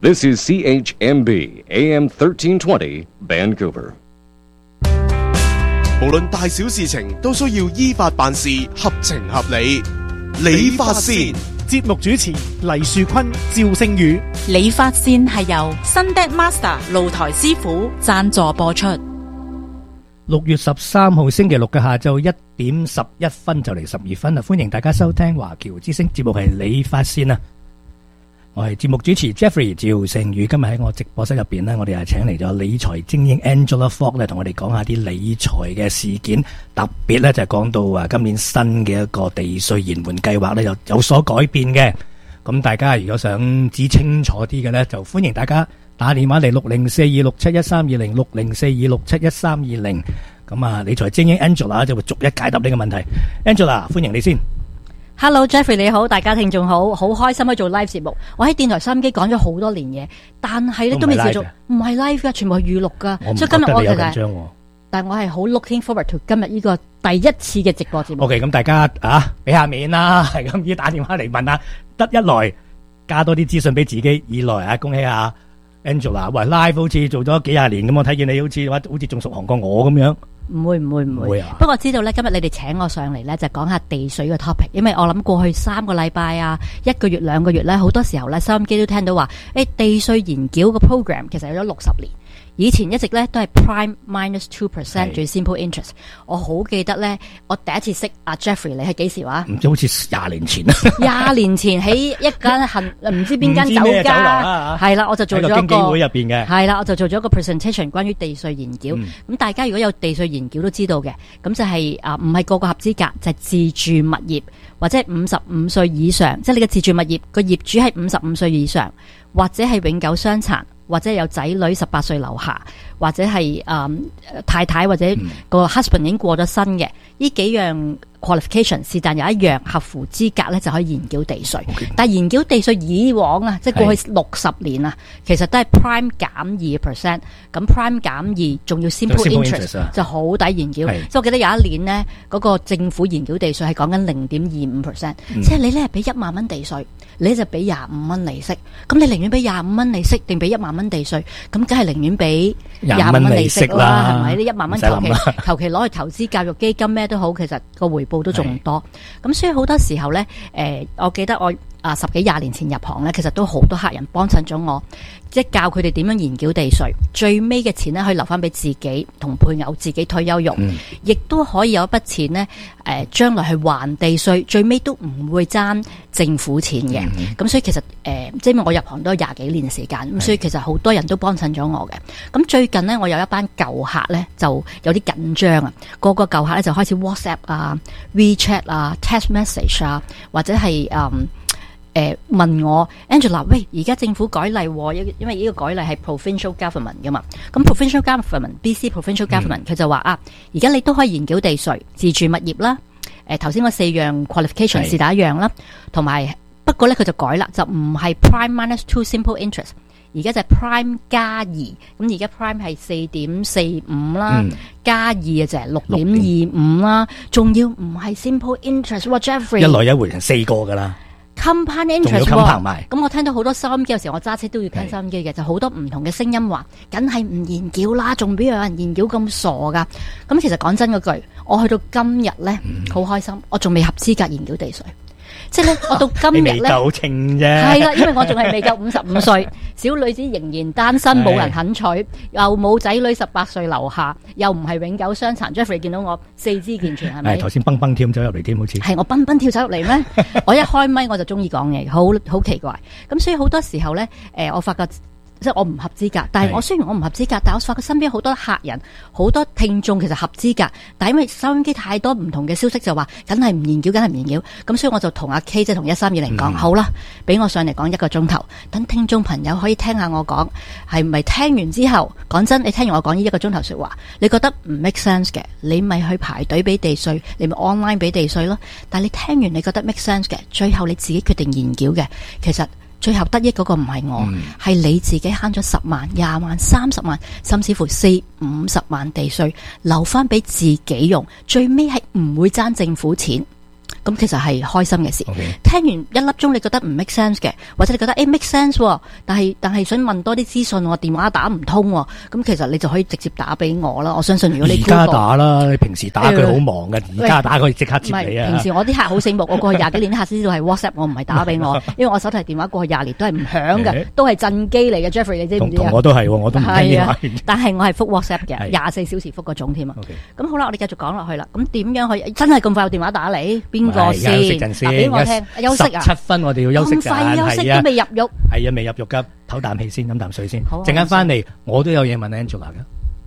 This is CHMB AM 1320 Vancouver。 無論大小事情都需要依法辦事，合情合理。理髮線節目主持黎樹坤、趙聖宇。 理髮線係由 Sundeck Master 露台師傅贊助播出。 6月13號星期六嘅下晝1點11分就嚟12分啦！歡迎大家收聽華僑之聲節目係理髮線啊！我係節目主持 Jeffrey 趙聖宇，今日喺我直播室入邊呢，我哋係請嚟咗理財精英 Angela Fogg 咧，同我哋講下啲理財嘅事件，特別咧就係講到今年新嘅一個地稅延緩計劃咧有所改變嘅。咁大家如果想知清楚啲嘅咧，就歡迎大家打電話嚟6042671320 6042671320。咁啊，理財精英 Angela 就會逐一解答呢個問題。Angela， 歡迎你先。 Hello Jeffrey 你好，大家聽眾好，好開心去做 live 節目。我喺電台收音機講咗好多年嘢，但係咧都未試做，唔係 live 噶，全部係預錄噶。所以今日我其實，但係我係好 looking forward to 今日呢個第一次嘅直播節目。 OK， 咁大家俾下面啦，係咁要打電話嚟問下，得一來加多啲資訊俾自己，二來恭喜下 Angela， 喂 live 好似做咗幾廿年咁，我睇見你好似仲熟行過我咁樣。 唔會啊！不過知道咧，今日你哋請我上嚟咧，就講下地稅嘅 topic， 因為我諗過去3個禮拜啊，1個月2個月咧，好多時候咧，收音機都聽到話，地稅延繳個 program 其實有咗60年。以前一直咧都係 prime minus 2% 最 simple interest。我好記得咧，我第一次識阿 Jeffrey， 你係幾時話？ 唔知好似20年前啊 ！20年前喺一間唔知邊間酒家，係啦，我就做咗一個經紀會入邊嘅， 係啦，我就做咗一個 presentation 關於地稅延繳。咁大家如果有地稅延繳都知道嘅，咁就係唔係個個合資格，就係自住物業或者55歲以上，即係你嘅自住物業個業主係55歲以上，或者係永久傷殘。或者有仔女18歲樓下，或者係太太或者個 husband 已經過咗身嘅，呢幾樣 qualification 是但有一樣合乎資格咧，就可以延繳地稅。但係延繳地稅以往啊，即係過去60年啊，其實都係 prime 減2%，咁 prime 減2仲要 simple interest 就好抵延繳。所以我記得有一年呢，嗰個政府延繳地稅係講緊0.25%，即係你咧係俾1萬蚊地稅，你就俾25蚊利息。咁你寧願俾25蚊利息定俾1萬蚊地稅？咁梗係寧願俾25蚊利息啦，係咪？呢1萬蚊求其攞去投資教育基金咩都好，其實個回報都仲多。咁所以好多時候咧，我記得我10幾20年前入行咧，其實都好多客人幫襯咗我，即係教佢哋點樣延繳地稅，最尾嘅錢咧可以留翻俾自己同配偶自己退休用，亦都可以有一筆錢咧，將來去還地稅，最尾都唔會爭政府錢嘅。咁所以其實即係因為我入行都有20幾年時間，咁所以其實好多人都幫襯咗我嘅。咁最近呢，我有一班舊客咧就有啲緊張啊，個個舊客咧就開始 WhatsApp 啊、WeChat 啊、Text Message 啊，或者係問我 Angela， 喂，而家政府改例，因為呢個改例係 provincial government 噶嘛，咁 provincial government BC provincial government 佢就話而家你都可以延繳地稅，自住物業啦，頭先嗰4樣 qualification 是第一樣啦，同埋不過咧佢就改啦，就唔係 prime minus 2 simple interest， 而家就係 prime 加2，咁而家 prime 係 4.45 啦，加2就係 6.25 啦，仲要唔係 simple interest， Jeffrey 一來一回成4個噶啦。 compound interest 喎， 咁我聽到好多收音機，有時我揸車都要聽收音機嘅，就好多唔同嘅聲音話，梗係唔延繳啦，仲邊有人延繳咁傻噶？咁其實講真嗰句，我去到今日咧，好開心，我仲未合資格延繳地稅。即係咧，我到今日咧， 未夠稱啫。 係啦，因為我仲係未夠55歲，小女子仍然單身，冇人肯娶，又冇仔女18歲樓下，又唔係永久傷殘。Jeffrey 見到我4肢健全，係咪？ 頭先蹦蹦跳走入嚟添，好似係我蹦蹦跳走入嚟咩？我一開咪我就中意講嘢，好奇怪。咁所以好多時候咧，我發覺。即係我唔合資格，但係我雖然我唔合資格，但係我發覺身邊好多客人、好多聽眾其實合資格，但係因為收音機太多唔同嘅消息就話，梗係唔延繳，梗係唔延繳，咁所以我就同阿 K 即係同1320講，好啦，俾我上嚟講1個鐘頭，等聽眾朋友可以聽下我講，係咪聽完之後，講真，你聽完我講呢1個鐘頭說話，你覺得唔 make sense 嘅，你咪去排隊俾地稅，你咪 online 俾地稅咯。但係你聽完你覺得 make sense 嘅，最後你自己決定延繳嘅，其實。最後得益嗰個唔係我，係你自己慳咗10萬、20萬、30萬，甚至乎40、50萬地稅留翻俾自己用，最尾係唔會爭政府錢。 咁其實係開心嘅事。 OK 聽完一粒鐘你覺得唔 make sense 嘅，或者你覺得make sense 喎，但係想問多啲資訊，我電話打唔通喎，咁其實你就可以直接打俾我啦。我相信如果你而家打啦，你平時打佢好忙嘅，而家打佢即刻接你啊！ 平時我啲客好醒目，我過去20幾年啲客先知道係 WhatsApp， 我唔係打俾我，因為我手提電話過去20年都係唔響嘅，都係震機嚟嘅。Jeffrey 你知唔知啊？ 同我都係，我都唔聽電話。 但係我係覆 WhatsApp 嘅，24小時覆嗰種添啊。咁好啦，我哋繼續講落去啦。咁點樣去真係咁快有電話打嚟？邊個先？嗱，俾我聽，休息啊 ！7分我哋要休息陣， 咁快休息都未入獄。 係啊，未入獄㗎，唞啖氣先，飲啖水先。 好， 陣間翻嚟，我都有嘢問 Angela 㗎。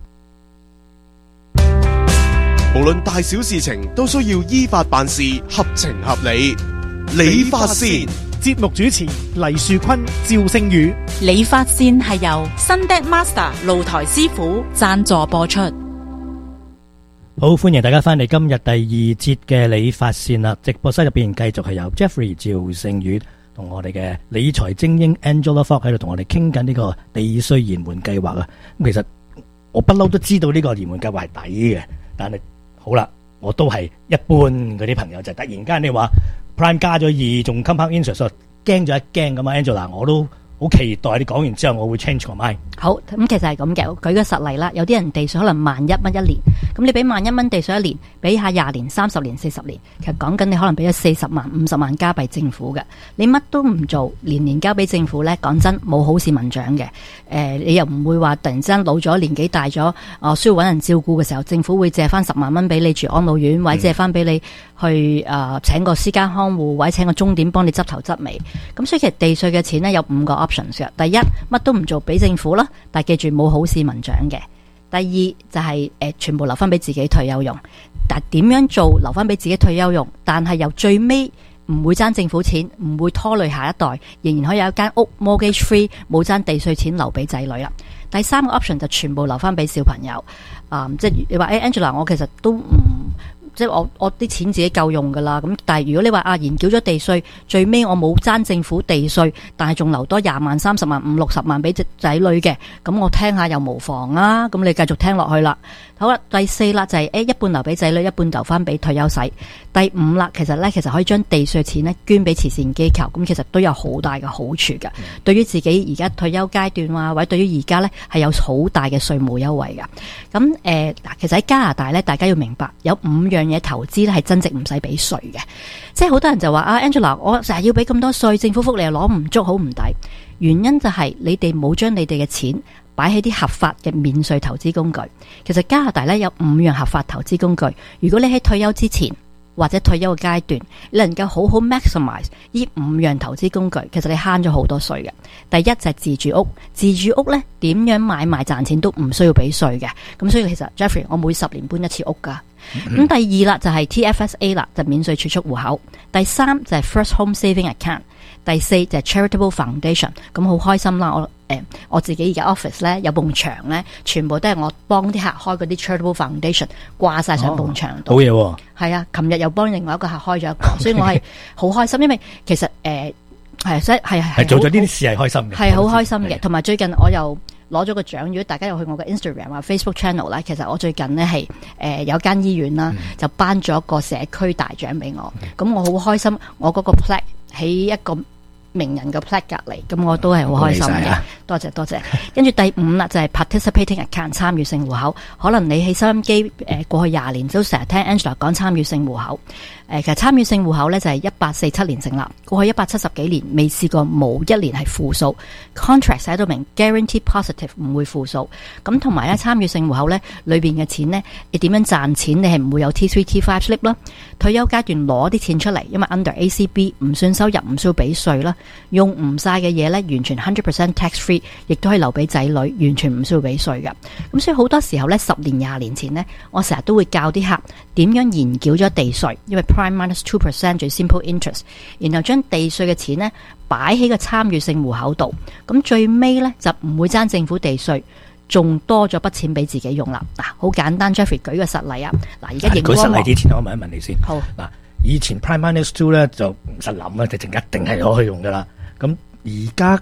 無論大小事情都需要依法辦事，合情合理。理髮先， 節目主持黎樹坤、趙聖宇。 理髮線係由新 Deck Master 露台師傅贊助播出。 好，歡迎大家翻嚟今日第2節嘅理髮線啦！直播室入邊繼續係由 Jeffrey 趙聖宇同我哋嘅理財精英 Angela Fox 喺度同我哋傾緊呢個地稅延緩計劃啊！咁其實我不嬲都知道呢個延緩計劃係抵嘅，但係好啦，我都係一般嗰啲朋友就突然間你話 Prime 加咗2，仲 compound interest， 驚咗一驚咁啊 Angela， 我都好期待你講完之後我會 change my mind。好， 咁其實係咁嘅，舉個實例啦，有啲人地稅可能11,000蚊一年，咁你俾11,000蚊地稅一年，俾下20年、30年、40年，其實講緊你可能俾咗40萬、50萬加幣政府嘅，你乜都唔做，年年交俾政府呢，講真冇好市民獎嘅。你又唔會話突然之間老咗年紀大咗，需要揾人照顧嘅時候，政府會借翻10萬蚊俾你住安老院，或者借翻俾你去請個私家看護，或者請個鐘點幫你執頭執尾。咁所以其實地稅嘅錢呢，有5個 options 嘅。第一，乜都唔做俾政府啦，但係記住冇好市民獎嘅。第二就係全部留翻俾自己退休用，但係點樣做留翻俾自己退休用，但係由最尾唔會爭政府錢，唔會拖累下一代，仍然可以有一間屋 mortgage free， 冇爭地稅錢留俾仔女啦。第三個 option 就全部留翻俾小朋友，即係你話Angela， 我其實都唔即係我啲錢自己夠用噶啦。咁但係如果你話延繳咗地稅，最尾我冇爭政府地稅，但係仲留多20萬、30萬、50、60萬俾隻仔女嘅，咁我聽下又無妨啊。咁你繼續聽落去啦。好啦，第4啦就係一半留俾仔女，一半留翻俾退休使。第5啦，其實可以將地稅錢咧捐俾慈善機構，咁其實都有好大嘅好處嘅。對於自己而家退休階段啊，或者對於而家咧係有好大嘅稅務優惠嘅。咁其實喺加拿大咧，大家要明白有5樣嘢投資咧係增值唔使俾稅嘅。即係好多人就話Angela， 我成日要俾咁多稅，政府福利又攞唔足，好唔抵。原因就係你哋冇將你哋嘅錢擺喺啲合法嘅免稅投資工具。其實加拿大咧有5樣合法投資工具，如果你喺退休之前或者退休嘅階段，你能夠好好 maximize 呢5樣投資工具，其實你慳咗好多稅嘅。第一就係自住屋，自住屋咧點樣買賣賺錢都唔需要俾稅嘅。咁所以其實 Jeffrey， 我每10年搬一次屋噶。咁第2啦就係 TFSA 啦，就免稅儲蓄戶口。第3就係 First Home Saving Account。第4就係 Charitable Foundation。咁好開心啦，我自己而家 office 咧有埲牆咧，全部都係我幫啲客開嗰啲 Charitable Foundation 掛晒上埲牆度。好嘢喎！係啊，琴日又幫另外一個客開咗一個，所以我係好開心，因為其實係做咗呢啲事係開心嘅，係好開心嘅。同埋最近我又攞咗個獎，如果大家有去我嘅 Instagram 或 Facebook channel 咧，其實我最近呢係有間醫院啦，就頒咗一個社區大獎俾我，咁我好開心，我嗰個 plaque 喺一個名人嘅 plaque 隔離，咁我都係好開心嘅。多謝多謝。跟住第5啦，就係 participating account 參與性戶口。可能你喺收音機過去20年都成日聽 Angela 講參與性戶口。其實參與性戶口咧就係1847年成立，過去170幾年未試過冇1年係負數。contract 寫到明 guarantee positive 唔會負數。咁同埋咧參與性戶口咧裏邊嘅錢咧，你點樣賺錢？你係唔會有 T3 T5 slip 啦。退休階段攞啲錢出嚟，因為 under ACB 唔算收入，唔需要俾稅啦。用唔晒嘅嘢咧，完全 100% tax free， 亦都可以留俾仔女，完全唔需要俾稅嘅。咁所以好多時候咧，10年20年前呢，我成日都會教啲客點樣延繳咗地稅，因為 prime minus 2% 最 simple interest， 然後將地稅嘅錢呢擺喺個參與性戶口度，咁最尾呢，就唔會爭政府地稅，仲多咗筆錢俾自己用啦。嗱，好簡單 ，Jeffrey 舉個實例啊。嗱，而家熒光幕。舉實例之前，我問一問你先。好。嗱，以前 prime minus 2咧就唔使諗啦，直情一定係攞去用噶啦。咁而家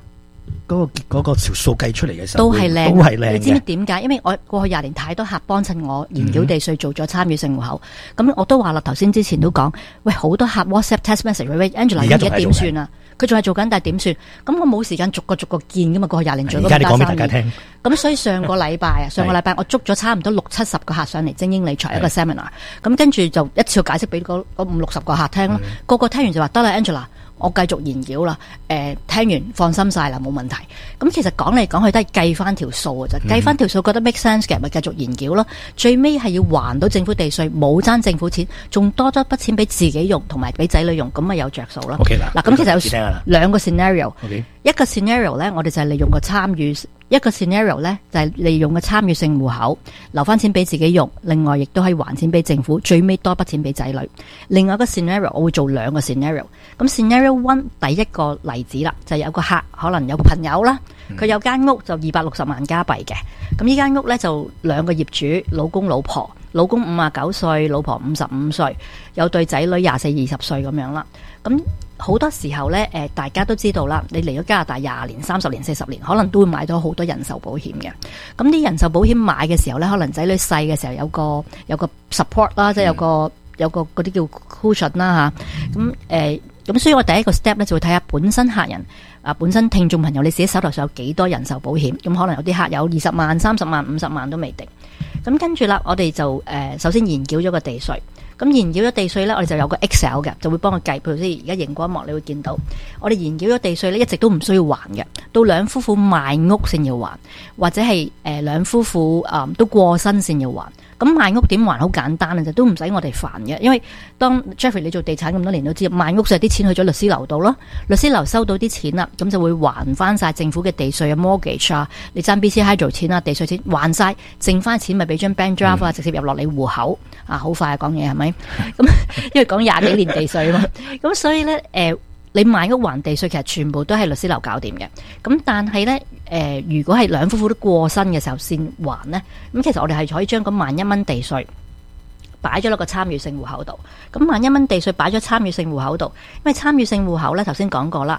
嗰個條數計出嚟嘅時候都係靚， 都係靚嘅。 你知唔知點解？因為我過去20年太多客幫襯我延繳地稅做咗參與性戶口，咁我都話啦，頭先之前都講，喂，好多客 WhatsApp text message， 喂 Angela 而家點算啊？佢仲係做緊，但係點算？咁我冇時間逐個見噶嘛，過去20年做咗咁多生意。而家你講俾大家聽。咁所以上個禮拜我捉咗差唔多60-70個客上嚟精英理財一個 seminar， 咁跟住就一次解釋俾嗰50-60個客聽咯，個個聽完就話得啦 Angela。我繼續延繳啦，聽完放心晒啦，冇問題。咁其實講嚟講去都係計翻條數嘅啫，計翻條數覺得 make sense 嘅，咪繼續延繳咯。最尾係要還到政府地稅，冇爭政府錢，仲多咗筆錢俾自己用同埋俾仔女用，咁咪有着數咯。 OK 嗱，咁其實有兩個 scenario。一個 scenario 咧，我哋就係利用個參與；一個 scenario 咧，就係利用個參與性戶口，留翻錢俾自己用，另外亦都可以還錢俾政府，最尾多筆錢俾仔女。另外一個 scenario， 我會做兩個 scenario。咁 scenario one 第一個例子啦，就係有個客可能有個朋友啦，佢有間屋就260萬加幣嘅。咁呢間屋咧就兩個業主，老公老婆，老公59歲，老婆55歲，有對仔女24-20歲咁樣啦。咁好多時候咧，大家都知道啦，你嚟咗加拿大20年、30年、40年，可能都會買到好多人壽保險嘅。咁啲人壽保險買嘅時候咧，可能仔女細嘅時候有個 support 啦，即係有個嗰啲叫 cushion 啦吓。咁所以我第一個 step 咧就會睇下本身客人本身聽眾朋友你自己手頭上有幾多人壽保險。咁可能有啲客有20萬、30萬、50萬都未定。咁跟住啦，我哋就首先延繳咗個地稅。咁延繳咗地稅咧，我哋就有個 Excel 嘅，就會幫佢計。譬如先而家熒光幕你會見到，我哋延繳咗地稅咧，一直都唔需要還嘅，到兩夫婦賣屋先要還，或者係兩夫婦都過身先要還。咁賣屋點還？好簡單嘅，就都唔使我哋煩嘅，因為當 Jeffrey 你做地產咁多年都知道，賣屋就係啲錢去咗律師樓度咯，律師樓收到啲錢啦，咁就會還翻晒政府嘅地稅啊、mortgage 啊，你爭 BC Hydro 錢啊、地稅錢還晒，剩翻錢咪俾張 bank draft 啊，直接入落你戶口啊，好快啊講嘢係咪？咁因為講20幾年地稅啊嘛，咁所以咧你買屋還地稅，其實全部都係律師樓搞掂嘅。咁但係咧，如果係兩夫婦都過身嘅時候先還咧，咁其實我哋係可以將嗰11000蚊地稅擺咗落個參與性戶口度。咁11000蚊地稅擺咗參與性戶口度，因為參與性戶口咧頭先講過啦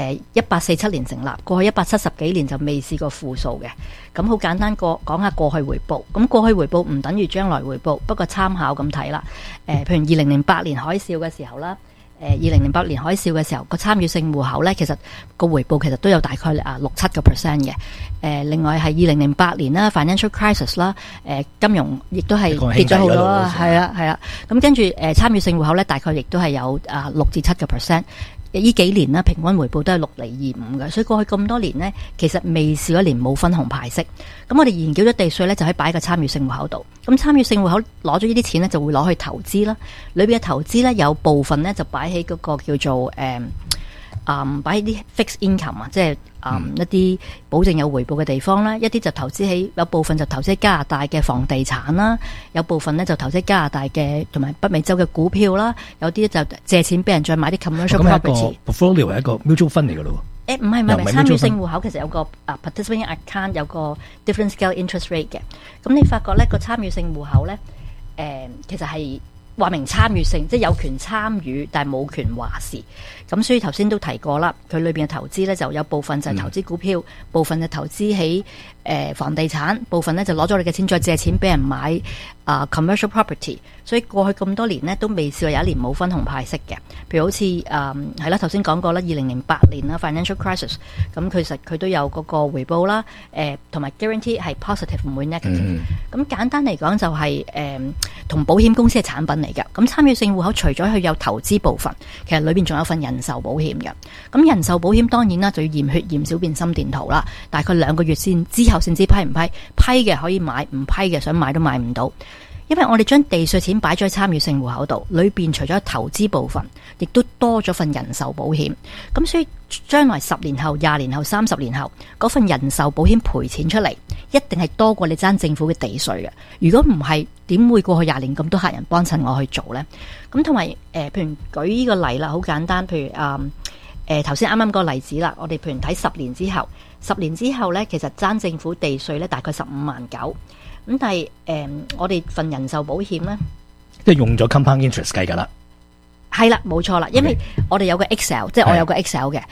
，1847年成立，過去170幾年就未試過負數嘅。咁好簡單講下過去回報。咁過去回報唔等於將來回報，不過參考咁睇啦。譬如2008年海嘯嘅時候啦。2008年海嘯嘅時候，個參與性戶口咧，其實個回報其實都有大概6-7% 嘅。另外係2008年啦 ，financial crisis 啦，金融亦都係跌咗好多，係啊。咁跟住參與性戶口咧，大概亦都係有6-7%。呢幾年啦，平均回報都係6.25%嘅，所以過去咁多年呢，其實未試過一年冇分紅派息。咁我哋延繳咗地稅呢，就可以擺喺個參與性戶口度。咁參與性戶口攞咗呢啲錢呢，就會攞去投資啦。裏邊嘅投資呢，有部分呢就擺喺嗰個叫做擺喺啲 fixed income 啊，即係一啲保證有回報嘅地方啦。一啲就投資喺，有部分就投資喺加拿大嘅房地產啦，有部分呢就投資喺加拿大嘅同埋北美洲嘅股票啦，有啲就借錢俾人再買啲 commercial property。 portfolio 係一個 mutual fund 嚟噶咯？ 唔係參與性戶口其實有個participating account 有個 different scale interest rate 嘅。咁你發覺呢個參與性戶口呢，其實係話明參與性，即係有權參與，但係冇權話事。咁所以頭先都提過啦，佢裏邊嘅投資咧就有部分就係投資股票，部分就投資喺房地產，部分咧就攞咗你嘅錢再借錢俾人買commercial property。所以過去咁多年呢，都未試過有一年冇分紅派息嘅。譬如好似係啦，頭先講過啦，2008年啦 financial crisis， 咁其實佢都有嗰個回報啦，同埋 guarantee 係 positive 唔會 negative。咁簡單嚟講就係同保險公司嘅產品嚟嘅。咁參與性戶口除咗佢有投資部分，其實裏邊仲有份人壽保險嘅。咁人壽保險當然啦，就要驗血驗小便心電圖啦，大概2個月之後先知批唔批，批嘅可以買，唔批嘅想買都買唔到。因為我哋將地稅錢擺咗喺參與性戶口度，裏邊除咗投資部分，亦都多咗份人壽保險。咁所以將來10年後、20年後、30年後，嗰份人壽保險賠錢出嚟，一定係多過你爭政府嘅地稅嘅。如果唔係，點會過去20年咁多客人幫襯我去做呢？咁同埋譬如舉呢個例啦，好簡單。譬如頭先啱啱個例子啦，我哋譬如睇10年之後，10年之後呢，其實爭政府地稅呢大概15.9萬。咁但係我哋份人壽保險咧， 即係用咗 compound interest 計噶啦， 係啦，冇錯啦，因為我哋有個 Excel， 即係我有個 Excel 嘅，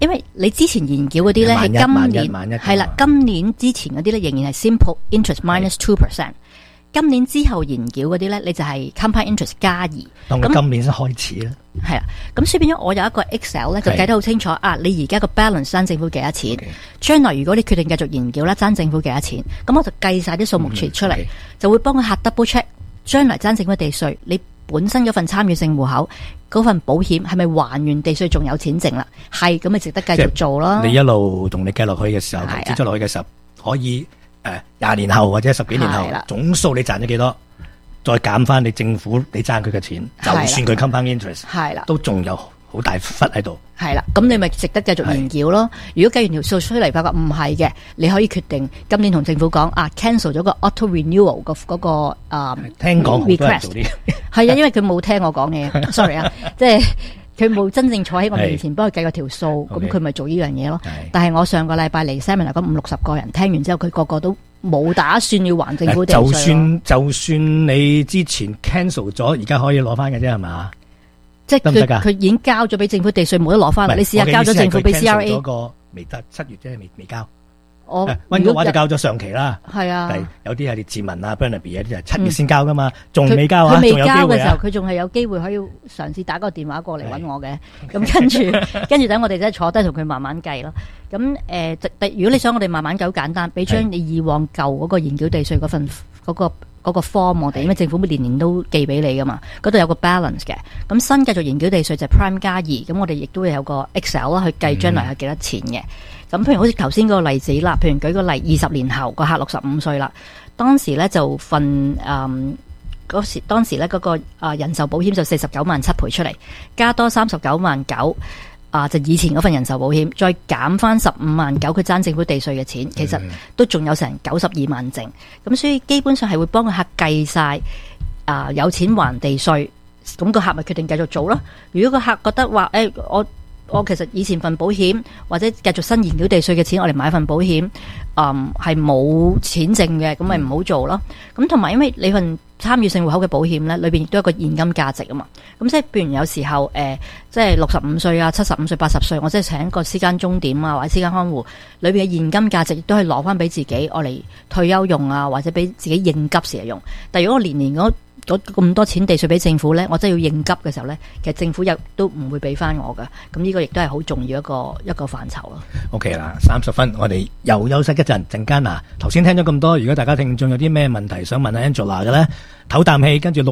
因為你之前研究嗰啲咧係今年係啦，今年之前嗰啲咧仍然係 simple interest minus 2%。今年之後研究嗰啲咧，你就係 compound interest 加2。 當佢今年先開始啦。 係啦，咁所以變咗我有一個 Excel 咧，就計得好清楚啊！你而家個 balance 爭政府幾多錢？將來如果你決定繼續研究咧，爭政府幾多錢？咁我就計晒啲數目出嚟，就會幫佢客 double check。將來爭政府地稅，你本身嗰份參與性戶口嗰份保險係咪還原地稅仲有錢剩啦？係，咁咪值得繼續做咯。 你一路同你計落去嘅時候，投資咗落去嘅時候，可以20年後或者10幾年後，總數你賺咗幾多，再減翻你政府你爭佢嘅錢，就算佢 compound interest， 都仲有好大忽喺度。係啦，咁你咪值得繼續研究咯。如果計完條數出嚟發覺唔係嘅，你可以決定今年同政府講cancel 咗個 auto renewal 嗰個聽講好多人做啲係啊，因為佢冇聽我講嘢，sorry 啊，即係。佢冇真正坐喺我面前幫佢計過條數，咁佢咪做呢樣嘢咯。但係我上個禮拜嚟 seminar 嗰50-60個人聽完之後，佢個個都冇打算要還政府地稅。就算你之前 cancel 咗，而家可以攞翻嘅啫，係嘛？即係佢已經交咗俾政府地稅，冇得攞翻。你試下交咗政府俾 CRA 嗰個未得7月啫，未交。溫哥華就交咗上期啦，係啊，有啲係列治文啊 Burnaby 有啲係7月先交噶嘛，仲未交啊，佢未交嘅時候，佢仲係有機會可以嘗試打個電話過嚟揾我嘅，咁跟住等我哋真係坐低同佢慢慢計咯。咁如果你想我哋慢慢計，好簡單，俾張你以往舊嗰個研究地稅嗰份嗰個 form 我哋，因為政府年年都寄俾你噶嘛，嗰度有個 balance 嘅。咁新繼續研究地稅就 prime 加2，咁我哋亦都會有個 Excel 啦，去計將來係幾多錢嘅。咁譬如好似頭先嗰個例子啦，譬如舉個例，20年後個客65歲啦，當時咧就份當時咧嗰個人壽保險就49萬7賠出嚟，加多39萬9就以前嗰份人壽保險，再減翻15萬9佢爭政府地稅嘅錢，其實都仲有成92萬剩，咁所以基本上係會幫個客計晒有錢還地稅，咁個客咪決定繼續做咯。如果個客覺得話我其實以前份保險或者繼續新研究地稅嘅錢，我哋買份保險，係冇錢剩嘅，咁咪唔好做咯。咁同埋因為你份參與性戶口嘅保險咧，裏邊亦都有個現金價值啊嘛。咁即係譬如有時候即係65歲啊、75歲、80歲，我即係請個私家鐘點啊或者私家看護，裏邊嘅現金價值亦都係攞翻俾自己，我嚟退休用啊，或者俾自己應急時用。但係如果我年年咁多錢地稅俾政府咧，我真係要應急嘅時候咧，其實政府又都唔會俾翻我噶。咁呢個亦都係好重要一個範疇咯。OK 啦，30分，我哋又休息一陣間啊。頭先聽咗咁多，如果大家聽眾有啲咩問題想問阿 Angela 嘅咧，唞啖氣，跟住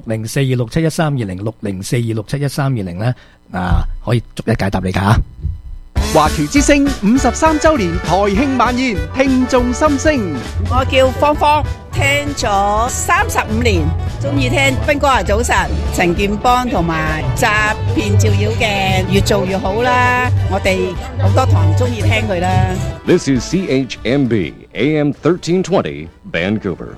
6042671320 6042671320咧，可以逐一解答你噶。 華僑之聲53周年台慶晚宴，聽眾心聲。 我叫芳芳，聽咗35年，中意聽斌哥啊早晨，陳健邦同埋詐騙照妖嘅越做越好啦，我哋好多堂中意聽佢啦。 This is CHMB AM 1320 Vancouver。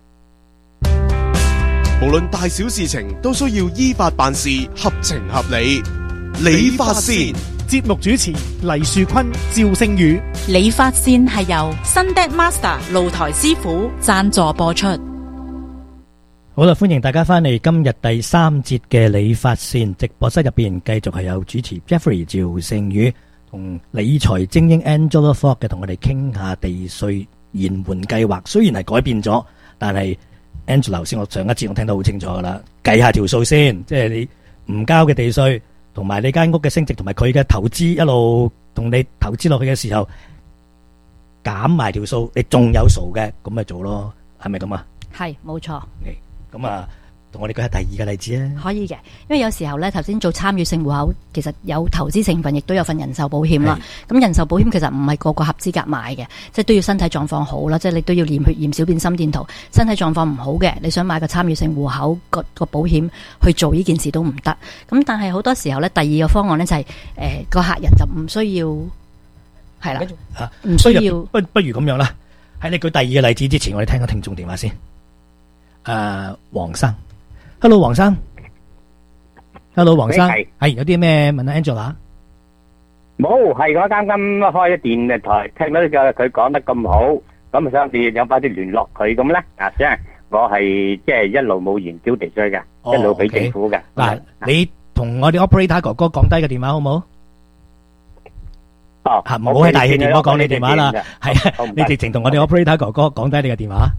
無論大小事情都需要依法辦事，合情合理。理髮線節目主持黎樹坤、趙星宇。 理髮線係由新 Deck Master 露台師傅贊助播出。 好啦，歡迎大家翻嚟今日第3節嘅理髮線直播室入邊，繼續係有主持 Jeffrey 趙星宇同理財精英 Angela Fogg 嘅，同我哋傾下地稅延緩計劃。雖然係改變咗，但係 Angela 頭先我上一節我聽得好清楚噶啦，計下條數先，即係你唔交嘅地稅，同埋你間屋嘅升值，同埋佢嘅投資一路同你投資落去嘅時候，減埋條數，你仲有數嘅，咁咪做咯，係咪咁啊？係，冇錯。咁啊，同我哋舉下第二個例子啊。可以嘅，因為有時候咧，頭先做參與性戶口，其實有投資成分，亦都有份人壽保險啦。咁人壽保險其實唔係個個合資格買嘅，即係都要身體狀況好啦，即係你都要驗血、驗小便、心電圖。身體狀況唔好嘅，你想買個參與性戶口個保險去做呢件事都唔得。咁但係好多時候咧，第二個方案咧就係個客人就唔需要係啦，唔需要。不如咁樣啦，喺你舉第二個例子之前，我哋聽個聽眾電話先。黃生 ，Hello 黃生 ，Hello 黃生，係有啲咩問下 Angela？冇，係我啱啱開咗電台，聽到佢講得咁好，咁啊想你有快啲聯絡佢咁咧。即係我係即係一路冇研究地稅嘅，一路俾政府嘅。嗱，你同我哋 operator 哥哥講低個電話好冇？ 唔好喺大氣電波講你電話啦，係啊，你直情同我哋 operator 哥哥講低你嘅電話。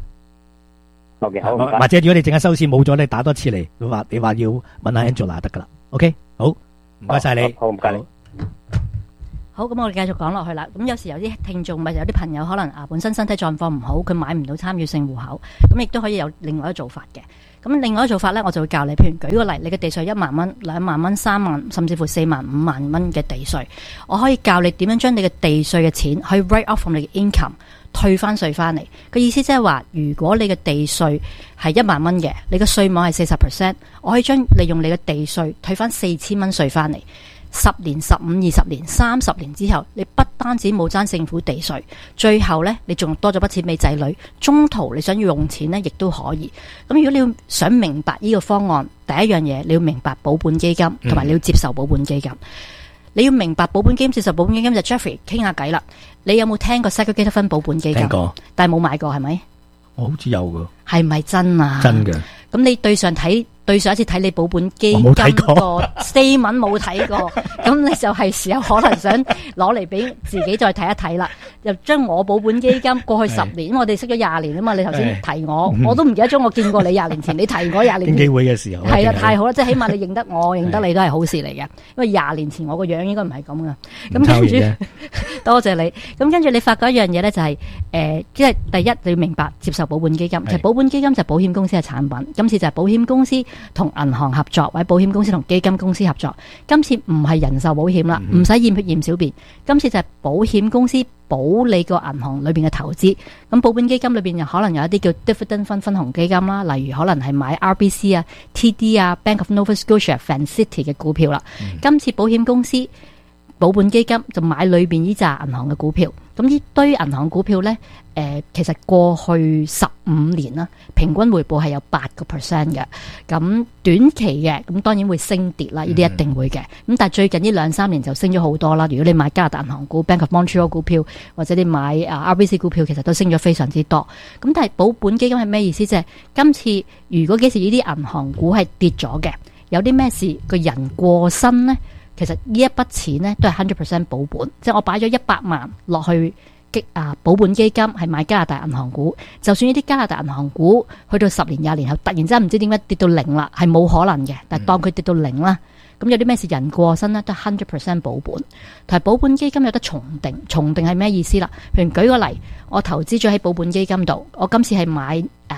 OK， 好， 或者如果你淨係收線冇咗，你打多次嚟，你話要問下 Angela 得噶啦。OK， 好，唔該晒你。 好，唔該你。 好，咁我哋繼續講落去啦。咁有時有啲聽眾咪有啲朋友可能本身身體狀況唔好，佢買唔到參與性戶口，咁亦都可以有另外一個做法嘅。咁另外一個做法呢，我就會教你，譬如舉個例，你嘅地稅1萬蚊、2萬蚊、3萬，甚至乎4萬、5萬蚊嘅地稅，我可以教你點樣將你嘅地稅嘅錢可以 write off from 你嘅 income， 退翻稅翻嚟。個意思即係話，如果你嘅地稅係1萬蚊嘅，你嘅稅網係40%，我可以利用你嘅地稅退翻4000蚊稅翻嚟。10年、15、20年、30年之後，你不單止冇爭政府地稅，最後呢，你仲多咗筆錢俾仔女。中途你想要用錢呢，亦都可以。咁如果你要想明白呢個方案，第一樣嘢你要明白保本基金，同埋你要接受保本基金。你要明白保本基金、接受保本基金，就 Jeffrey 傾下偈啦。你有冇聽過 Segregated Fund 保本基金？聽過，但係冇買過係咪？ 我好似有噶。係咪真啊？ 真嘅。咁你對上一次睇你保本基金個 statement 冇睇過，咁你就係時候可能想攞嚟俾自己再睇一睇啦。又將我保本基金過去10年，我哋識咗20年啊嘛。你頭先提我都唔記得咗我見過你20年前，你提我20年前。經紀會嘅時候。係啊，太好啦！即係起碼你認得我，認得你都係好事嚟嘅。因為20年前我個樣應該唔係咁噶。咁跟住，多謝你。咁跟住你發覺一樣嘢咧，就係即係第一你要明白接受保本基金。其實保本基金就係保險公司嘅產品。今次就係保險公司同銀行合作，或者保險公司同基金公司合作。今次唔係人壽保險啦，唔使驗血驗小便。今次就係保險公司保你個銀行裏邊嘅投資。咁保本基金裏邊又可能有一啲叫 dividend fund 分紅基金啦，例如可能係買 RBC 啊、TD 啊、Bank of Nova Scotia、Vancity 嘅股票啦。今次保險公司保本基金就買裏邊呢紮銀行嘅股票。咁呢堆銀行股票呢，其實過去15年啦，平均回報係有8%嘅。咁短期嘅，咁當然會升跌啦，呢啲一定會嘅。咁但係最近呢2-3年就升咗好多啦。如果你買加拿大銀行股、Bank of Montreal 股票，或者你買RBC 股票，其實都升咗非常之多。咁但係保本基金係咩意思？即係今次如果幾時呢啲銀行股係跌咗嘅，有啲咩事個人過身呢？其實呢一筆錢呢都係 100% 保本，即係我擺咗100萬落去保本基金，係買加拿大銀行股。就算呢啲加拿大銀行股去到10年、20年後，突然之間唔知點解跌到0啦，係冇可能嘅。但係當佢跌到0啦，咁有啲咩事人過身呢都係 100% 保本。同埋保本基金有得重定，重定係咩意思啦？譬如舉個例，我投資咗喺保本基金度，我今次係買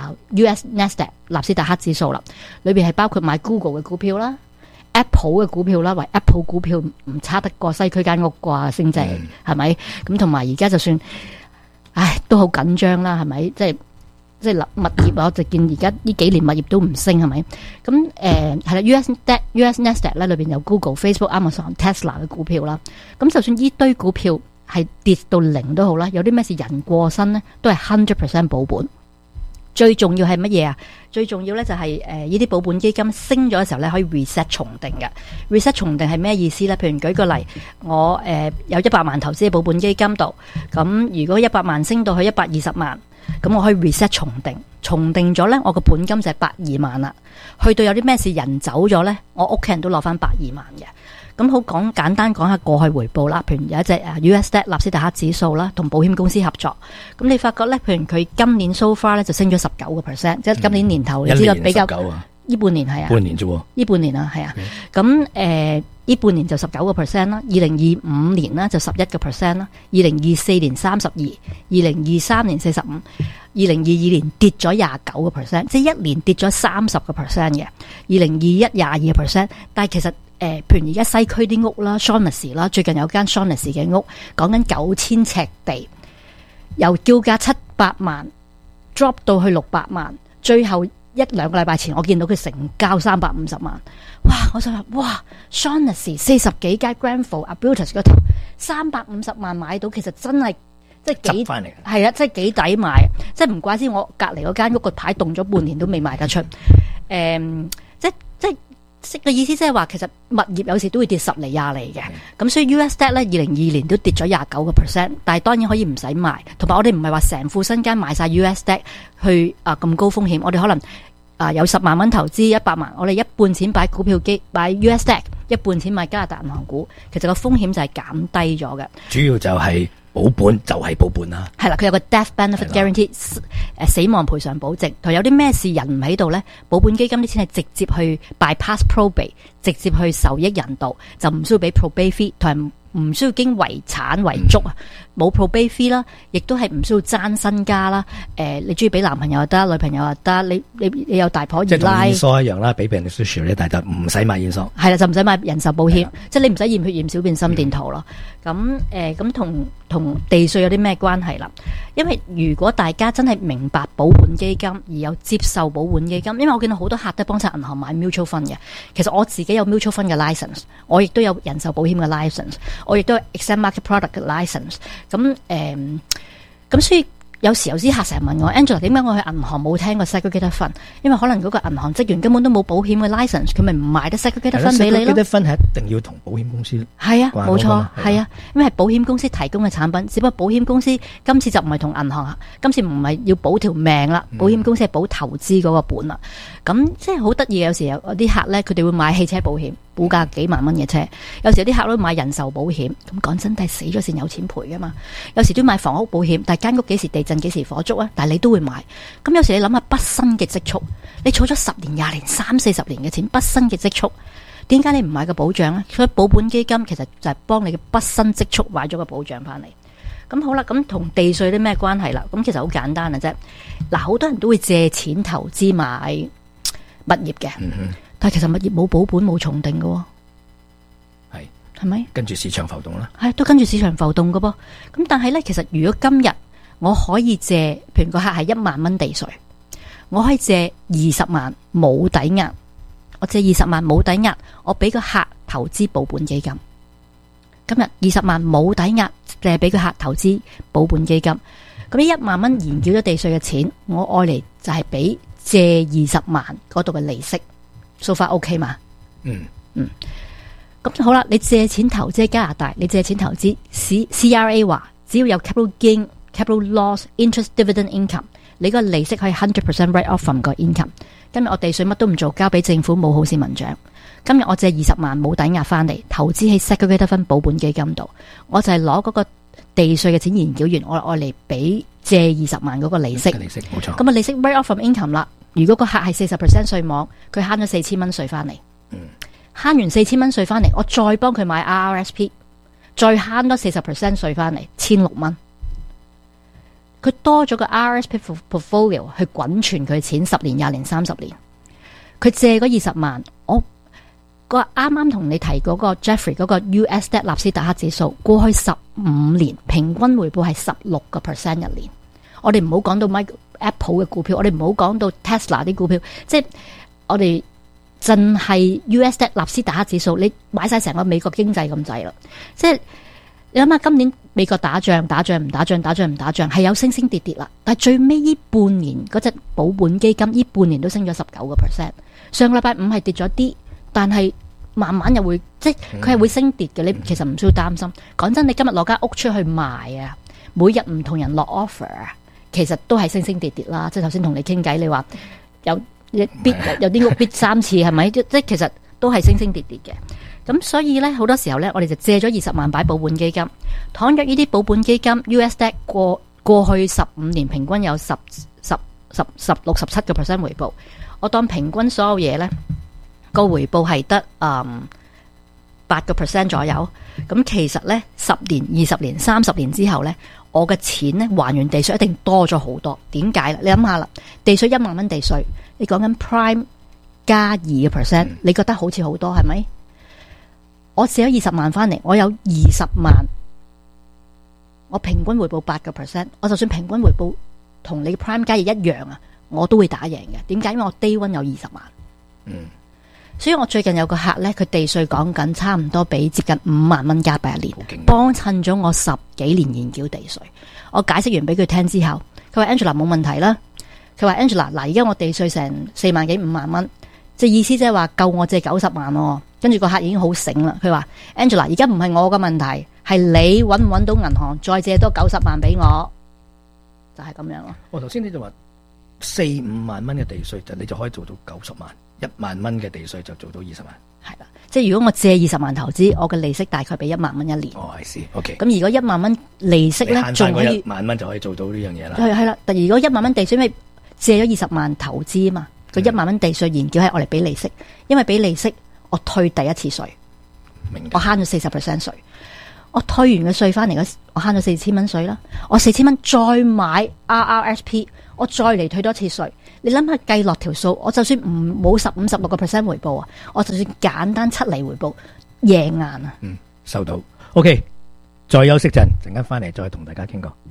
US Nasdaq 納斯達克指數啦，裏邊係包括買 Google 嘅股票啦。Apple 嘅股票啦，為 Apple 股票唔差得過西區間屋啩，升值係咪？咁同埋而家就算，都好緊張啦，係咪？即係物業，我就見而家呢幾年物業都唔升，係咪？咁係啦，US Nasdaq 咧裏邊有 Google、Facebook、Amazon、Tesla 嘅股票啦。咁就算呢堆股票係跌到0都好啦，有啲咩事人過身呢，都係 100% 保本。最重要係乜嘢啊？最重要咧就係呢啲保本基金升咗嘅時候咧，可以 reset 重定嘅。reset 重定係咩意思咧？譬如舉個例，我有100萬投資喺保本基金度，咁如果100萬升到去120萬，咁我可以 reset 重定。重定咗咧，我個本金就係120萬啦。去到有啲咩事人走咗咧，我屋企人都攞翻120萬嘅。咁好簡單講下過去回報啦，譬如有一隻US 納斯達克指數啦，同保險公司合作。咁你發覺咧，譬如佢今年 so far 咧就升咗19%，即係今年年頭你知道比較呢半年係啊，半年啫喎，呢半年啊係啊。咁呢半年就19% 啦，2025年啦就11% 啦，2024年32%，2023年45%，2022年跌咗29%，即係一年跌咗30% 嘅，2021 22%，但係其實譬如而家西區啲屋啦 Shaughnessy 啦，最近有間 Shaughnessy 嘅屋，講緊9000尺地，由叫價700萬 drop 到去600萬，最後1-2個禮拜前我見到佢成交350萬，哇！我就話哇 Shaughnessy 40幾間 Granville Abutas 嗰頭350萬買到，其實真係即係幾係啊，即係幾抵買，即係唔怪之我隔離嗰間屋個牌凍咗半年都未賣得出，即個意思即係話，其實物業有時都會跌10厘20厘嘅，咁所以 USD 咧2022年都跌咗29%，但係當然可以唔使賣，同埋我哋唔係話成副身家賣晒 USD 去咁高風險，我哋可能有10萬蚊投資100萬，我哋一半錢擺股票機，擺 USDAC， 一半錢買加拿大銀行股，其實個風險就係減低咗嘅。 主要就係保本就係保本啦。 係啦，佢有個 death benefit guarantee， 死亡賠償保證，同有啲咩事人唔喺度呢，保本基金啲錢係直接去 bypass probate， 直接去受益人道，就唔需要俾 probate fee， 同埋唔需要經遺產遺囑啊，冇 probate fee 啦，亦都係唔需要爭身家啦。你中意俾男朋友又得，女朋友又得，你有大婆二奶， 即係同驗疏一樣啦，俾 beneficiary 咧，但係就唔使買驗疏。 係啦，就唔使買人壽保險，即係你唔使驗血驗小便心電圖咯。咁同地稅有啲咩關係啦？因為如果大家真係明白保本基金而有接受保本基金，因為我見到好多客都幫襯銀行買 mutual fund 嘅。其實我自己有 mutual fund 嘅 license， 我亦都有人壽保險嘅 license， 我亦都有 exact market product 嘅 license。咁所以有時有啲客成日問我 Angela， 點解我去銀行冇聽過 segregated fund？ 因為可能嗰個銀行職員根本都冇保險嘅 license， 佢咪唔賣得 segregated fund 俾你咯。 segregated fund 係一定要同保險公司係啊，冇錯，係啊，因為係保險公司提供嘅產品，只不過保險公司今次就唔係同銀行，今次唔係要保條命啦，保險公司係保投資嗰個本啦。咁即係好得意，有時有啲客咧，佢哋會買汽車保險，估價幾萬蚊嘅車；有時有啲客都買人壽保險，咁講真係死咗先有錢賠噶嘛。有時都買房屋保險，但係間屋幾時地震幾時火燭啊？但係你都會買。咁有時你諗下畢生嘅積蓄，你儲咗10年、20年、30-40年嘅錢，畢生嘅積蓄，點解你唔買個保障咧？所以保本基金其實就係幫你嘅畢生積蓄買咗個保障翻嚟。咁好啦，咁同地稅啲咩關係啦？咁其實好簡單嘅啫。嗱，好多人都會借錢投資買物業嘅，但係其實物業冇保本冇重定嘅，係咪？跟住市場浮動啦，係都跟住市場浮動嘅噃。咁但係咧，其實如果今日我可以借，譬如個客係1萬蚊地稅，我可以借20萬冇抵押，我借20萬冇抵押，我俾個客投資保本基金。今日20萬冇抵押，淨係俾個客投資保本基金。咁呢1萬蚊延繳咗地稅嘅錢，我愛嚟就係俾借20萬嗰度嘅利息，so far OK 嘛？咁好啦，你借錢投資喺加拿大，你借錢投資 CRA 話，只要有 capital gain、capital loss、interest dividend income， 你個利息可以 100% write off from 個 income。今日我地稅乜都唔做，交俾政府冇好市民獎。今日我借20萬冇抵押翻嚟，投資喺 segregated fund 保本基金度，我就係攞嗰個地稅嘅錢延繳完，我愛嚟俾借20萬嗰個利息。利息冇錯。咁啊利息 write off from income 啦。如果個客係40% 稅網，佢慳咗4000蚊稅翻嚟。慳完4000蚊稅翻嚟，我再幫佢買 RRSP， 再慳多40% 稅翻嚟，1600蚊。佢多咗個 RRSP portfolio 去滾存佢錢10年、20年、30年。佢借嗰20萬，我個啱啱同你提嗰個 Jeffrey 嗰個 USDAC 納斯達克指數，過去15年平均回報係16% 一年。我哋唔好講到 Apple 嘅股票，我哋唔好講到 Tesla 啲股票，即係我哋淨係 USDAC 納斯達克指數，你買晒成個美國經濟咁滯啦。即係你諗下，今年美國打仗唔打仗，係有升升跌跌啦。但係最尾呢半年嗰隻保本基金，呢半年都升咗19%。上個禮拜五係跌咗啲，但係慢慢又會，即係佢係會升跌嘅。你其實唔需要擔心。講真，你今日攞間屋出去賣啊，每日唔同人落 offer 啊，其實都係升升跌跌啦。即係頭先同你傾偈，你話有啲屋 bid 3次係咪？即係其實都係升升跌跌嘅。咁所以咧，好多時候咧，我哋就借咗20萬擺保本基金。倘若呢啲保本基金 USDAC 過去15年平均有16、17% 回報，我當平均所有嘢咧個回報係得8% 左右。咁其實咧10年、20年、30年之後咧，我嘅錢咧還完地稅一定多咗好多。點解啦？你諗下啦，地稅1萬蚊地稅，你講緊 Prime 加2%，你覺得好似好多係咪？我借咗20萬翻嚟，我有20萬，我平均回報8%。我就算平均回報同你嘅 Prime 加2一樣啊，我都會打贏嘅。點解？因為我 Day One 有20萬。所以我最近有個客咧，佢地稅講緊差唔多俾接近5萬蚊加幣一年，幫襯咗我10幾年延繳地稅。我解釋完俾佢聽之後，佢話 Angela 冇問題啦。佢話 Angela 嗱，而家我地稅成4萬幾5萬蚊，即係意思即係話夠我借90萬喎。跟住個客已經好醒啦，佢話 Angela 而家唔係我嘅問題，係你搵唔搵到銀行再借多90萬俾我，就係咁樣咯。 頭先你就話 4-5萬蚊嘅地稅，你就可以做到90萬，1萬蚊嘅地稅就做到20萬。 係啦，即係如果我借20萬投資，我嘅利息大概俾1萬蚊一年。 哦，I see， OK。 咁如果1萬蚊利息咧，仲可以 1萬蚊就可以做到呢樣嘢啦。 係啦，但如果1萬蚊地稅，因為借咗20萬投資啊嘛，個1萬蚊地稅研究係我嚟俾利息，因為俾利息我退第一次稅，我慳咗40% 稅。我退完嘅稅翻嚟我慳咗4000蚊稅啦。我4000蚊再買 RRSP， 我再嚟退多次稅。你諗下計落條數，我就算唔冇15-16% 回報啊，我就算簡單7厘回報，贏硬啊！ 收到。OK， 再休息陣間翻嚟再同大家傾過。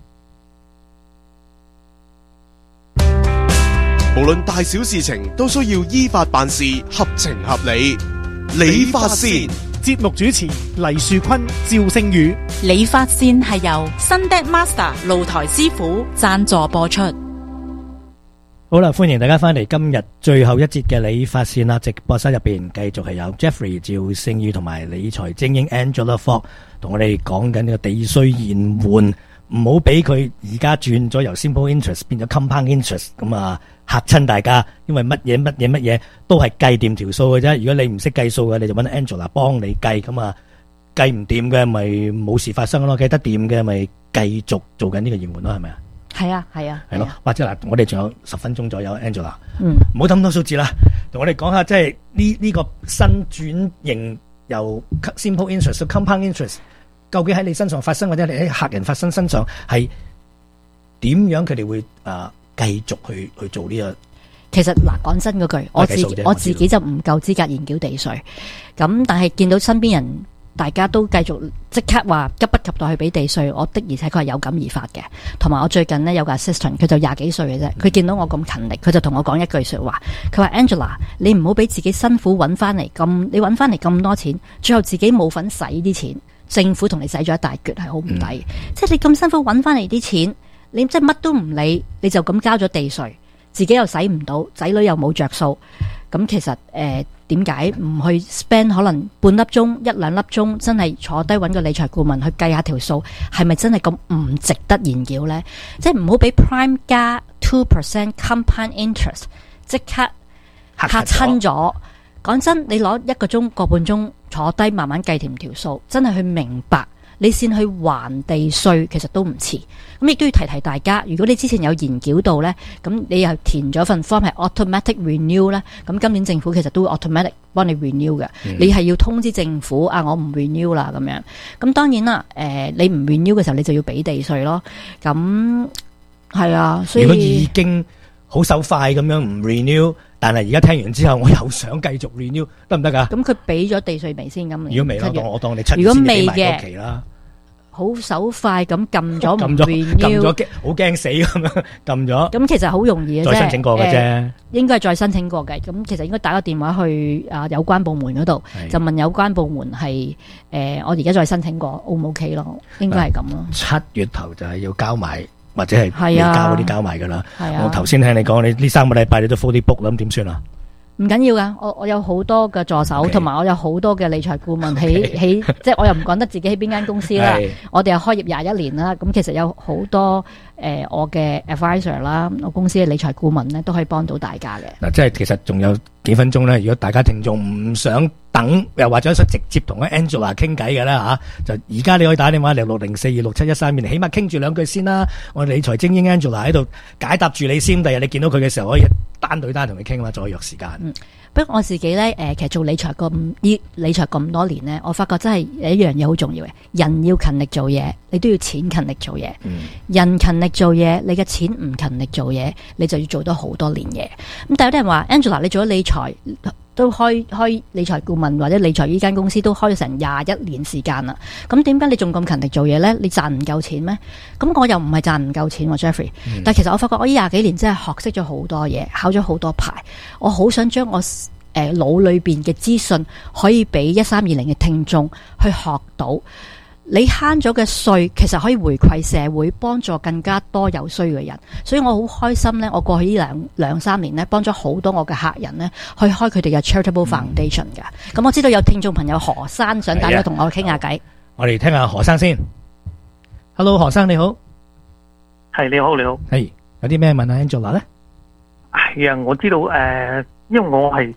無論大小事情都需要依法辦事，合情合理。理髮線節目主持黎樹坤、趙聖宇。 理髮線係由新 Deck Master 露台師傅贊助播出。 好啦，歡迎大家翻嚟今日最後一節嘅理髮線啦！直播室入邊繼續係有 Jeffrey 趙聖宇同埋理財精英 Angela Fox 同我哋講緊呢個地稅延緩，唔好俾佢而家轉咗由 simple interest 變咗 compound interest， 咁啊嚇親大家，因為乜嘢都係計掂條數嘅啫。如果你唔識計數嘅，你就揾 Angela 幫你計，咁啊計唔掂嘅咪冇事發生咯，計得掂嘅咪繼續做緊呢個延緩咯，係咪啊？ 係啊，係啊， 係咯。或者嗱，我哋仲有10分鐘左右 ，Angela， 唔好咁多數字啦，同我哋講下即係呢個新轉型由 simple interest 到 compound interest， 究竟喺你身上發生，或者你喺客人發生身上係點樣？佢哋會繼續去做呢個。 其實嗱，講真嗰句，我自己就唔夠資格研究地稅，咁但係見到身邊人大家都繼續即刻話急不及待去俾地稅，我的而且確係有感而發嘅。同埋我最近呢，有個 assistant， 佢就20幾歲嘅啫，佢見到我咁勤力，佢就同我講一句說話，佢話 Angela， 你唔好俾自己辛苦揾翻嚟你揾翻嚟咁多錢，最後自己冇份使啲錢，政府同你使咗一大橛，係好唔抵。即係你咁辛苦揾翻嚟啲錢，你即係乜都唔理，你就咁交咗地稅，自己又使唔到，仔女又冇着數，咁其實點解唔去 spend 可能半粒鐘、1-2粒鐘，真係坐低揾個理財顧問去計下條數，係咪真係咁唔值得研究呢？即係唔好俾 prime 加 2% compound interest 即刻嚇親咗。講真，你攞1個鐘、個半鐘坐低慢慢計掂條數，真係去明白。你先去還地稅，其實都唔遲。咁亦都要提提大家，如果你之前有研究到呢，咁你又填咗份 form 係 automatic renew 呢，咁今年政府其實都會 automatic 幫你 renew 嘅。你係要通知政府啊，我唔 renew 啦咁樣。咁當然啦，你唔 renew 嘅時候，你就要俾地稅咯。咁係啊，所以如果已經好手快咁樣唔 renew， 但係而家聽完之後，我又想繼續 renew， 得唔得㗎？ 咁佢俾咗地稅未先？咁如果未咯，我當你7月先俾埋嗰期啦。 好手快咁撳咗， 撳咗，好驚死咁樣撳咗。 咁其實好容易嘅啫， 再申請過嘅啫， 應該係再申請過嘅。咁其實應該打個電話去有關部門嗰度，就問有關部門係我而家再申請過 O 唔 OK 咯？應該係咁咯。7 月頭就係要交埋，或者係未交嗰啲交埋噶啦。我頭先聽你講，你呢3個禮拜你都 fully book 啦，咁點算啊？ 唔緊要噶，我有好多嘅助手，同埋我有好多嘅理財顧問喺即係我又唔講得自己喺邊間公司啦。我哋又開業21年啦，咁其實有好多我嘅 advisor 啦，我公司嘅理財顧問咧都可以幫到大家嘅。嗱， 即係其實仲有幾分鐘咧，如果大家聽眾唔想等，又或者想直接同 Angela 傾偈嘅啦吓，就而家你可以打電話嚟6604267132，起碼傾住2句先啦。我哋理財精英 Angela 喺度解答住你先，第日你見到佢嘅時候可以單對單同佢傾嘛，再約時間。 不過我自己咧，其實做理財咁多年咧，我發覺真係有一樣嘢好重要嘅，人要勤力做嘢，你都要錢勤力做嘢。人勤力做嘢，你嘅錢唔勤力做嘢，你就要做多好多年嘢。咁但有啲人話 Angela， 你做咗理財都開理財顧問或者理財呢間公司都開咗成21年時間啦，咁點解你仲咁勤力做嘢呢？你賺唔夠錢咩？咁我又唔係賺唔夠錢喎 Jeffrey，但其實我發覺我呢20幾年真係學識咗好多嘢，考咗好多牌，我好想將我腦裏邊嘅資訊可以俾1320嘅聽眾去學到。你慳咗嘅稅其實可以回饋社會，幫助更加多有需要嘅人，所以我好開心呢，我過去呢兩三年呢，幫咗好多我嘅客人呢去開佢哋嘅 charitable foundation 嘅。咁我知道有聽眾朋友何生想打電話同我傾下偈， 我哋聽下何生先。Hello， 何生你好。 係，你好，你好。 係，有啲咩問啊 Angela 呢？ 係啊，我知道因為我係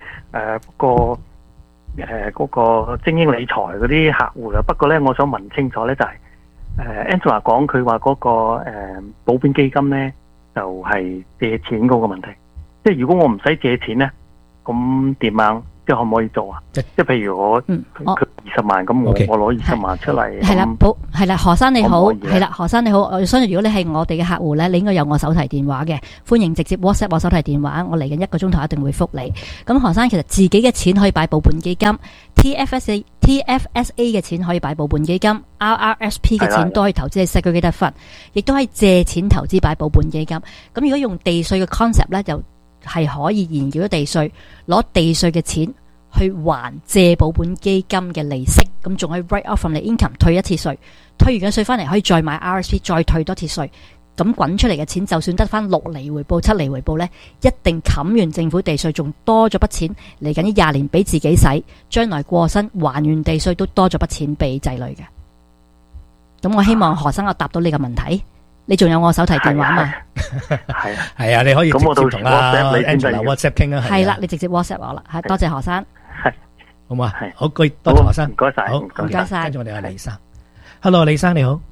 嗰個精英理財嗰啲客戶啦。不過咧，我想問清楚咧，就係Angela 講佢話嗰個保本基金咧，就係借錢嗰個問題。即係如果我唔使借錢咧，咁點樣？即係可唔可以做啊？即係譬如我佢20萬咁，我攞20萬出嚟。 係啦，係啦，何生你好，係啦，何生你好。我相信如果你係我哋嘅客戶咧，你應該有我手提電話嘅，歡迎直接 WhatsApp 我手提電話，我嚟緊1個鐘頭一定會覆你。咁何生其實自己嘅錢可以擺保本基金 ，TFSA 嘅錢可以擺保本基金 ，RRSP 嘅錢都可以投資喺 Segregated Fund，亦都可以借錢投資擺保本基金。咁如果用地稅嘅 concept 咧，就係可以延繳咗地稅，攞地稅嘅錢去還借保本基金嘅利息，咁仲可以 write off from 你 income 退一次稅，退完嘅稅翻嚟可以再買 RSP 再退多次稅，咁滾出嚟嘅錢就算得翻6厘回報、7厘回報呢，一定冚完政府地稅，仲多咗筆錢嚟緊呢20年俾自己使，將來過身還完地稅都多咗筆錢俾仔女嘅。咁我希望何生我答到你嘅問題。你仲有我手提電話嘛？ 係啊，你可以直接同Angela WhatsApp 傾啊。 係啦，你直接 WhatsApp 我啦。係，多謝何生。 係，好嘛？好，多謝何生。 唔該晒， 唔該晒。 跟住我哋係李生。Hello， 李生你好。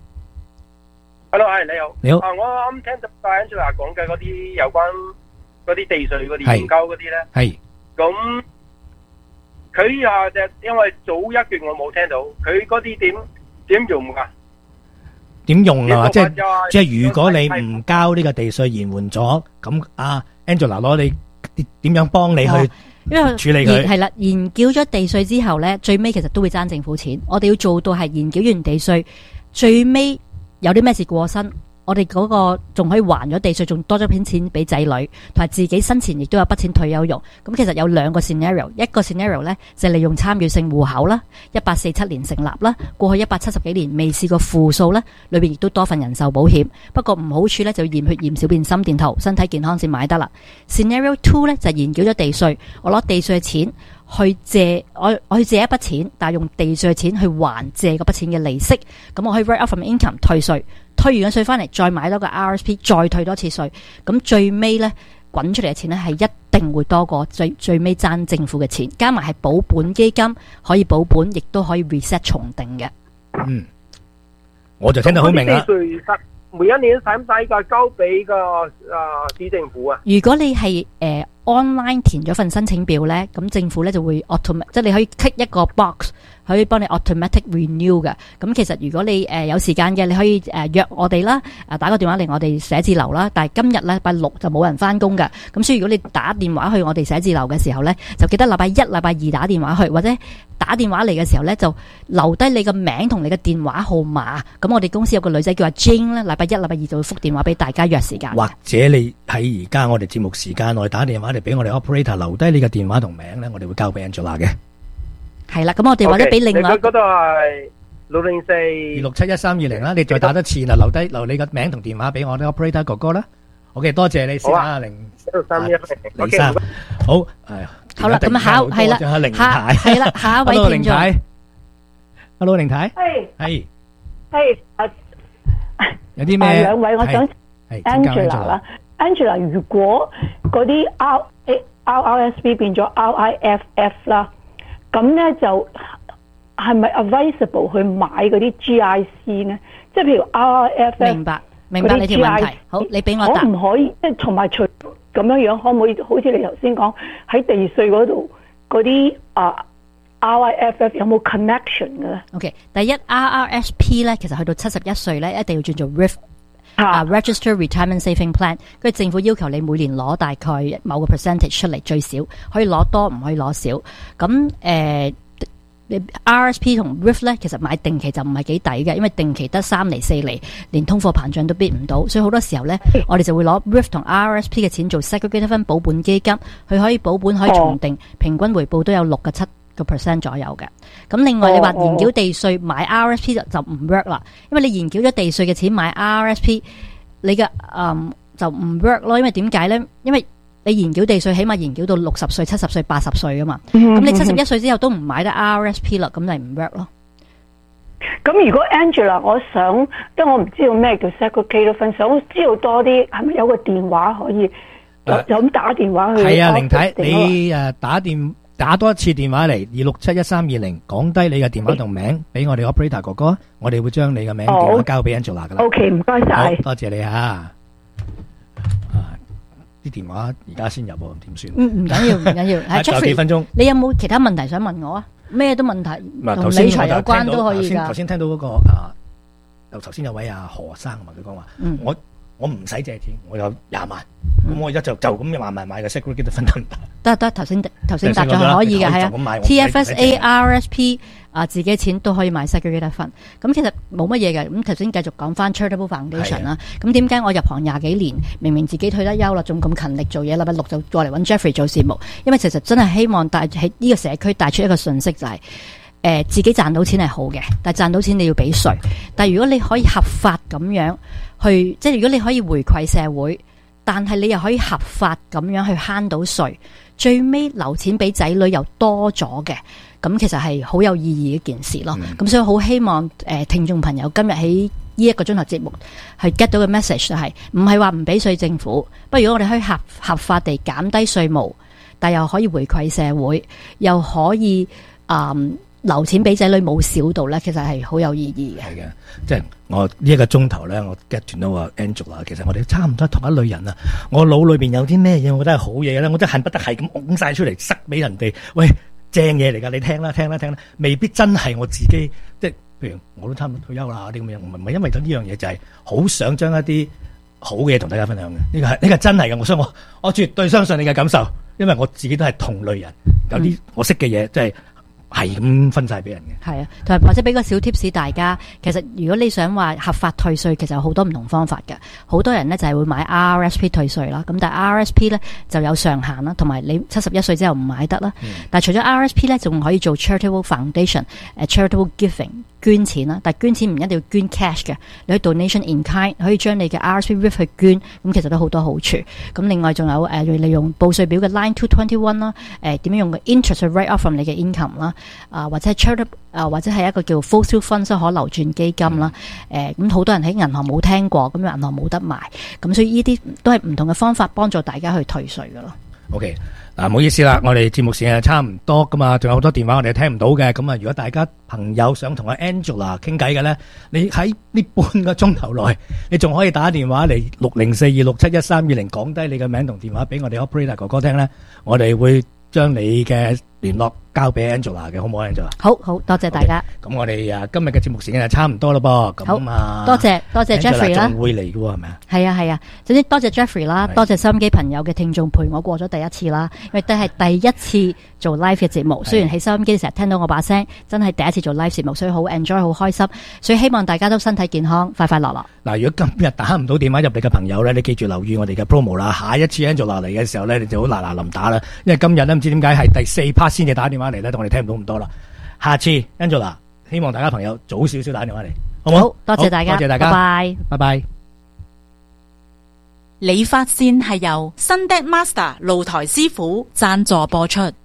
Hello， 係你好。 你好。 我啱聽到Angela講嘅嗰啲有關嗰啲地稅嗰啲研究嗰啲咧。係。咁佢啊，因為早一段我冇聽到，佢嗰啲點用噶？ 點用啊？即係如果你唔交呢個地稅延緩咗，咁Angela 攞你點樣幫你去處理佢？ 係啦，延繳咗地稅之後呢，最尾其實都會爭政府錢。我哋要做到係延繳完地稅，最尾有啲咩事過身，我哋嗰個仲可以還咗地稅，仲多咗筆錢俾仔女，同埋自己生前亦都有筆錢退休用。咁其實有2個 scenario， 一個 scenario 呢就係利用參與性戶口啦，1847年成立啦，過去170幾年未試過負數呢，裏邊亦都多份人壽保險。不過唔好處呢，就要驗血驗小便心電圖，身體健康先買得啦。Scenario 2呢就係延繳咗地稅，我攞地稅嘅錢去借，我去借一筆錢，但係用地稅嘅錢去還借嗰筆錢嘅利息，咁我可以 write off from income 退稅。退完嘅稅翻嚟，再買多個 RSP， 再退多次稅，咁最尾呢，滾出嚟嘅錢呢係一定會多過最尾爭政府嘅錢，加埋係保本基金，可以保本，亦都可以 reset 重定嘅。 我就聽得好明啦。 每一年使唔使個交俾個市政府啊？ 如果你係online 填咗份申請表呢，咁政府呢就會 automatic， 即係你可以 click 一個 box，可以幫你 automatic renew 嘅。咁其實如果你有時間嘅，你可以約我哋啦，打個電話嚟我哋寫字樓啦。但係今日呢，禮拜6就冇人翻工㗎，咁所以如果你打電話去我哋寫字樓嘅時候呢，就記得禮拜1、禮拜2打電話去，或者打電話嚟嘅時候呢，就留低你個名同你嘅電話號碼。咁我哋公司有個女仔叫阿 Jane 呢，禮拜1、禮拜2就會覆電話俾大家約時間。 或者你喺而家我哋節目時間內打電話嚟俾我哋 operator 留低你嘅電話同名咧，我哋會交俾 Angela 嘅。 係啦，咁我哋或者俾另外嗰度係 60426711320啦，你再打多次啦，留你嘅名同電話俾我哋 operator 哥哥啦。OK， 多謝你先啊，李生。好， 好啦，咁下係啦，係啦，下一位聽眾。 Hello， 凌太。係。有啲咩？ 兩位，我想 Angela 啦。Angela， 如果嗰啲 RRSP 變咗 RIFF 啦，咁咧就係咪 advisable 去買嗰啲 GIC 呢？即係譬如 RRFF， 明白你條問題。好，你俾我答。 可唔可以即係同埋除咁樣樣，可唔可以好似你頭先講喺地稅嗰度嗰啲RIFF 有冇 connection 嘅咧 ？OK， 第一 RRSP 咧，其實去到71歲咧，一定要轉做 Register Retirement Saving Plan， 跟住政府要求你每年攞大概某個 percentage 出嚟，最少可以攞多，唔可以攞少。咁RSP 同 RIF 咧，其實買定期就唔係幾抵嘅，因為定期得3厘4厘，連通貨膨脹都逼唔到，所以好多時候咧，我哋就會攞 RIF 同 RSP 嘅錢做 Segregated Fund 保本基金，佢可以保本可以重定，平均回報都有6.7% 左右嘅。咁另外你話延繳地稅買 RSP 就唔 work 啦，因為你延繳咗地稅嘅錢買 RSP， 你嘅就唔 work 咯。因為點解咧？因為你延繳地稅起碼延繳到60歲、70歲、80歲噶嘛。咁你71歲之後都唔買得 RSP 啦，咁咪唔 work 咯。 咁如果 Angela， 我想，因為我唔知道咩叫 Segregated Fund，想知道多啲，係咪有個電話可以就咁打電話去。 係啊，凌太，你打多一次電話嚟2671-1320，講低你嘅電話同名俾我哋 operator 哥哥，我哋會將你嘅名電話交俾 Angela 噶啦。 OK， 唔該晒， 多謝你啊！啲電話而家先入喎，點算？ 唔緊要，唔緊要。 仲有幾分鐘， 你有冇其他問題想問我啊？咩都問題，同理財有關都可以㗎。 頭先聽到嗰個頭先有位何生啊嘛，佢講話，我唔使借錢，我有20萬，咁我而家就咁慢慢買個 segregated fund 得。 得，頭先答咗可以嘅，係啊。TFSA、RSP 自己錢都可以買 segregated fund。咁其實冇乜嘢嘅。咁頭先繼續講翻 Charitable Foundation 啦。咁點解我入行20幾年，明明自己退得休啦，仲咁勤力做嘢，禮拜六就過嚟揾 Jeffrey 做節目，因為其實真係希望喺呢個社區帶出一個訊息，就係自己賺到錢係好嘅，但係賺到錢你要俾稅。但係如果你可以合法咁樣去，即係如果你可以回饋社會，但係你又可以合法咁樣去慳到稅，最尾留錢俾仔女又多咗嘅，咁其實係好有意義嘅一件事咯。咁所以好希望聽眾朋友今日喺呢1個鐘頭節目係 get 到嘅 message 就係唔係話唔俾稅政府，不過如果我哋可以合法地減低稅務，但又可以回饋社會，又可以留錢俾仔女冇少到咧，其實係好有意義嘅。 係嘅，即係我呢1個鐘頭咧，我 get 斷到話 Angela， 其實我哋差唔多同一類人啊。我腦裏邊有啲咩嘢，我覺得係好嘢咧，我真係恨不得係咁拱晒出嚟塞俾人哋。喂，正嘢嚟㗎，你聽啦，未必真係我自己。即係譬如我都差唔多退休啦啲咁樣，唔係因為咗呢樣嘢，就係好想將一啲好嘅嘢同大家分享嘅。呢個真係嘅，所以我絕對相信你嘅感受，因為我自己都係同類人，有啲我識嘅嘢即係。係咁分晒俾人嘅， 係啊，同埋或者俾個小 tips 大家。其實如果你想話合法退稅，其實有好多唔同方法嘅。好多人呢就係會買 RSP 退稅啦，咁但係 RSP 呢就有上限啦，同埋你71歲之後唔買得啦。但係除咗 RSP 呢，仲可以做 Charitable Foundation、Charitable Giving 捐錢啦。但係捐錢唔一定要捐 cash 嘅，你可以 donation in kind，可以將你嘅 RSP RIF 去捐，咁其實都好多好處。咁另外仲有利用報稅表嘅 Line 221啦，點樣用個 interest 去 write off from 你嘅 income 啦。或者係 charitable 或者係一個叫 flow through fund 可流轉基金啦。咁好多人喺銀行冇聽過，咁銀行冇得賣，咁所以呢啲都係唔同嘅方法幫助大家去退稅噶咯。 OK， 嗱，唔好意思啦，我哋節目時間差唔多噶嘛，仲有好多電話我哋聽唔到嘅。咁啊，如果大家朋友想同阿 Angela 傾偈嘅咧，你喺呢半個鐘頭內，你仲可以打電話嚟6042671320，講低你嘅名同電話俾我哋 operator 哥哥聽咧，我哋會將你嘅聯絡交俾 Angela 嘅，好唔好 Angela？ 好，多謝大家。 咁我哋今日嘅節目時間就差唔多啦噃。咁啊， 多謝 Jeffrey 啦。 仲會嚟嘅喎，係咪啊？ 係啊。總之多謝 Jeffrey 啦，多謝收音機朋友嘅聽眾陪我過咗第一次啦，因為都係第一次做 live 嘅節目。雖然喺收音機成日聽到我把聲，真係第一次做 live 節目，所以好 enjoy， 好開心。所以希望大家都身體健康，快快樂樂。嗱，如果今日打唔到電話入嚟嘅朋友咧，你記住留意我哋嘅 promo 啦。下一次 Angela 嚟嘅時候咧，你就好嗱臨打啦，因為今日咧唔知點解係第4 part 先至打電話嚟咧，我哋聽唔到咁多啦。下次 Angela， 希望大家朋友早少少打電話嚟，好唔好？ 好，多謝大家， 多謝大家，拜拜。 理髮線係由新 Dead Master 露台師傅贊助播出。